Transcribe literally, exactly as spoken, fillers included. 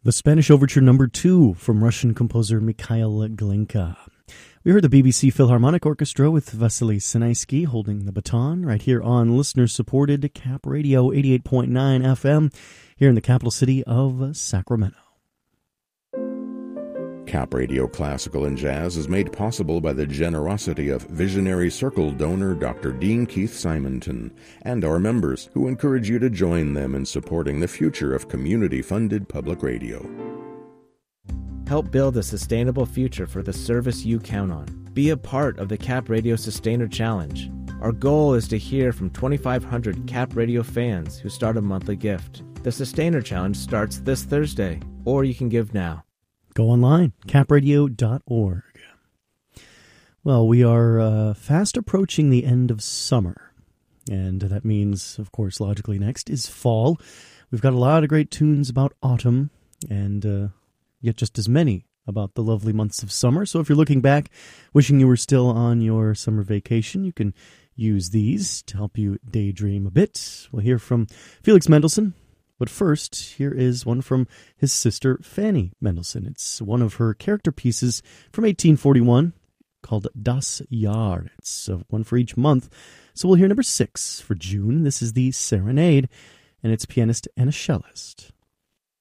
The Spanish Overture Number Two from Russian composer Mikhail Glinka. We heard the B B C Philharmonic Orchestra with Vasily Sinaisky holding the baton right here on listener-supported Cap Radio eighty-eight point nine F M here in the capital city of Sacramento. Cap Radio Classical and Jazz is made possible by the generosity of Visionary Circle donor Doctor Dean Keith Simonton and our members, who encourage you to join them in supporting the future of community-funded public radio. Help build a sustainable future for the service you count on. Be a part of the Cap Radio Sustainer Challenge. Our goal is to hear from twenty-five hundred Cap Radio fans who start a monthly gift. The Sustainer Challenge starts this Thursday, or you can give now. Go online, cap radio dot org. Well, we are uh, fast approaching the end of summer, and that means, of course, logically next is fall. We've got a lot of great tunes about autumn, and uh, yet just as many about the lovely months of summer. So if you're looking back, wishing you were still on your summer vacation, you can use these to help you daydream a bit. We'll hear from Felix Mendelssohn. But first, here is one from his sister, Fanny Mendelssohn. It's one of her character pieces from eighteen forty-one called Das Jahr. It's uh, one for each month. So we'll hear number six for June. This is the Serenade, and it's pianist and a cellist.